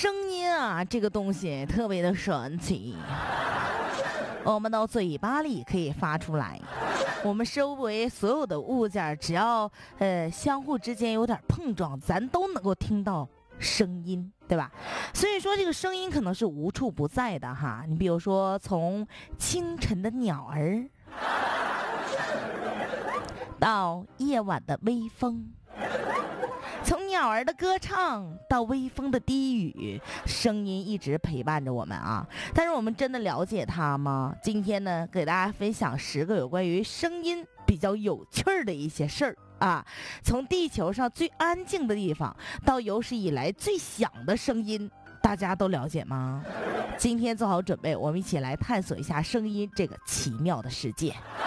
声音啊，这个东西特别的神奇，我们的嘴巴里可以发出来。我们周围所有的物件，只要相互之间有点碰撞，咱都能够听到声音，对吧？所以说这个声音可能是无处不在的哈。你比如说从清晨的鸟儿，到夜晚的微风，从鸟儿的歌唱到微风的低语，声音一直陪伴着我们啊。但是我们真的了解它吗？今天呢，给大家分享10个有关于声音比较有趣儿的一些事儿啊。从地球上最安静的地方到有史以来最响的声音，大家都了解吗？今天做好准备，我们一起来探索一下声音这个奇妙的世界。